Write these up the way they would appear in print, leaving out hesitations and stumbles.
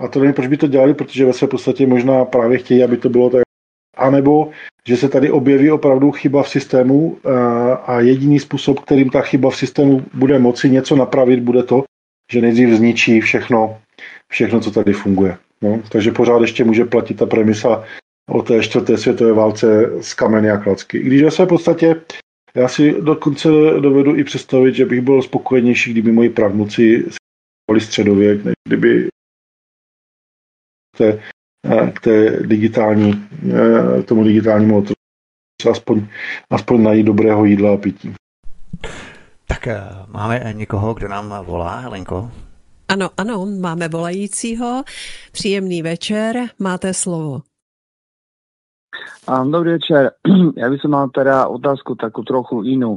A to nevím, proč by to dělali, protože ve své podstatě možná právě chtějí, aby to bylo tak. A nebo, že se tady objeví opravdu chyba v systému a jediný způsob, kterým ta chyba v systému bude moci něco napravit, bude to, že nejdřív zničí všechno, co tady funguje. No, takže pořád ještě může platit ta premisa o té 4. světové válce z kameny a klacky. I když ve své podstatě já si dokonce dovedu i představit, že bych byl spokojenější, kdyby moji pravnuci byli středověk, než kdyby k tomu digitálnímu otroku aspoň najít dobrého jídla a pití. Tak máme někoho, kdo nám volá, Helenko? Ano, máme volajícího. Příjemný večer, máte slovo. Dobrý večer. Ja by som mal teda otázku takú trochu inú.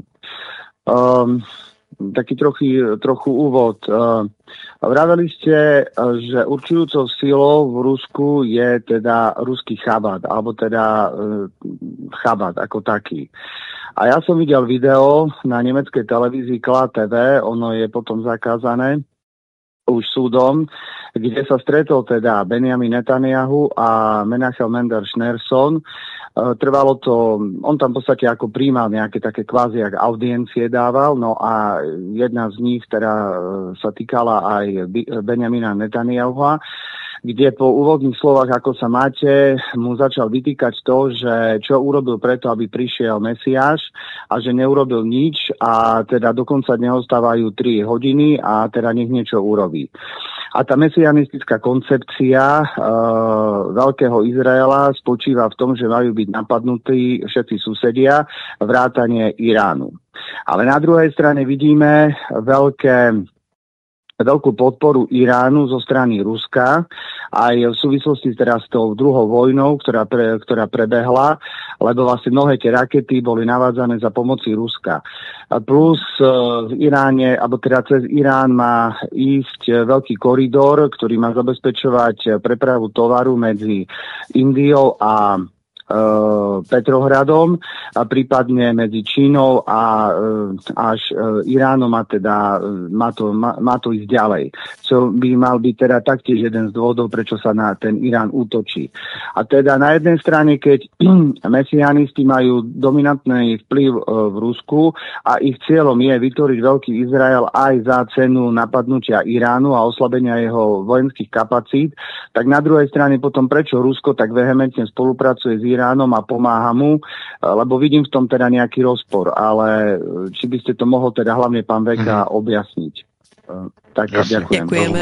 Taký trochu úvod. Vraveli ste, že určujúcou silou v Rusku je teda ruský Chabad, alebo teda Chabad ako taký. A ja som videl video na nemeckej televízii Kla TV, ono je potom zakázané už súdom, kde sa stretol teda Benjamin Netanyahu a Menachem Mendel Schneerson. Trvalo to, on tam v podstate ako príjmal nejaké také kvázi, jak audiencie dával, no a jedna z nich teda sa týkala aj Benjamina Netanyahua, kde po úvodných slovách, ako sa máte, mu začal vytýkať to, že čo urobil preto, aby prišiel Mesiáš a že neurobil nič a teda dokonca neostávajú 3 hodiny a teda nech niečo urobí. A tá mesianistická koncepcia veľkého Izraela spočíva v tom, že majú byť napadnutí všetci susedia, vrátane Iránu. Ale na druhej strane vidíme veľkú podporu Iránu zo strany Ruska, aj v súvislosti teda s tou druhou vojnou, ktorá prebehla, lebo vlastne mnohé tie rakety boli navádzané za pomoci Ruska. Plus v Iráne, alebo teda cez Irán má ísť veľký koridor, ktorý má zabezpečovať prepravu tovaru medzi Indiou a Petrohradom a prípadne medzi Čínou a až Iránom a teda má to ísť ďalej. Čo by mal byť teda taktiež jeden z dôvodov, prečo sa na ten Irán útočí. A teda na jednej strane, keď mesianisti majú dominantný vplyv v Rusku a ich cieľom je vytvoriť veľký Izrael aj za cenu napadnutia Iránu a oslabenia jeho vojenských kapacít, tak na druhej strane potom prečo Rusko tak vehementne spolupracuje s Iránom a pomáha mu, lebo vidím v tom teda nejaký rozpor, ale či by ste to mohol teda hlavne pán Veka objasniť. Tak ďakujem. Děkujeme.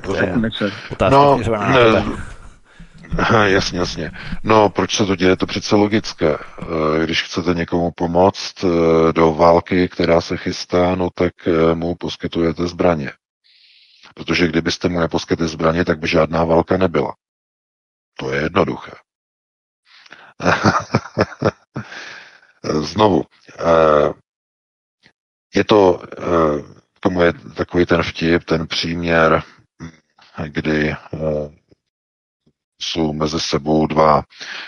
Jasně. No, proč se to děje? To přece logické. Když chcete někomu pomoct do války, která se chystá, no tak mu poskytujete zbraně. Protože kdybyste mu neposkytli zbraně, tak by žádná válka nebyla. To je jednoduché. Znovu, je to, k tomu je takový ten vtip, ten příměr, kdy jsou mezi sebou dva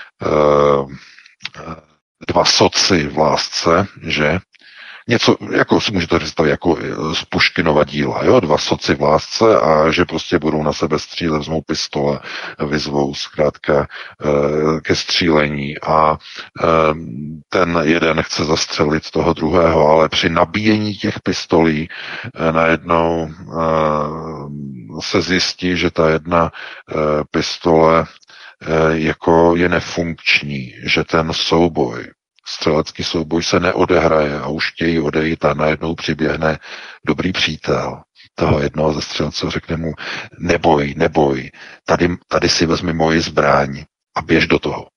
soci v lásce, že? Něco, jako si můžete představit, jako z Puškinova díla, jo? 2 soci v lásce a že prostě budou na sebe střílet, vezmou pistole, vyzvou zkrátka ke střílení a ten jeden chce zastřelit toho druhého, ale při nabíjení těch pistolí najednou se zjistí, že ta jedna pistole jako je nefunkční, že ten střelecký souboj se neodehraje a už chtějí odejít a najednou přiběhne dobrý přítel toho jednoho ze střelců, řekne mu, neboj, tady si vezmi moji zbraň a běž do toho.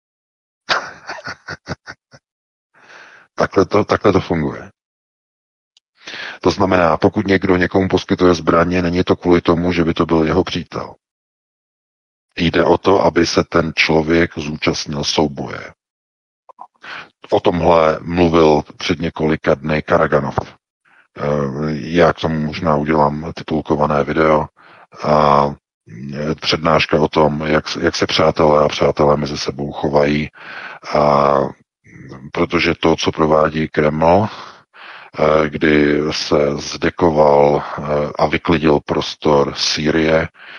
Takhle to funguje. To znamená, pokud někdo někomu poskytuje zbraně, není to kvůli tomu, že by to byl jeho přítel. Jde o to, aby se ten člověk zúčastnil souboje. O tomhle mluvil před několika dny Karaganov. Já k tomu možná udělám titulkované video a přednáška o tom, jak se přátelé mezi sebou chovají. A protože to, co provádí Kreml, kdy se zdekoval a vyklidil prostor Sýrie,